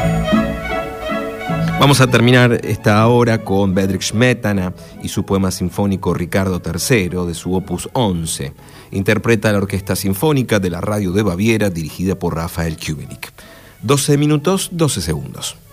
Vamos a terminar esta hora con Bedřich Smetana y su poema sinfónico Ricardo III de su opus 11. Interpreta la Orquesta Sinfónica de la Radio de Baviera dirigida por Rafael Kubelik. 12 minutos, 12 segundos.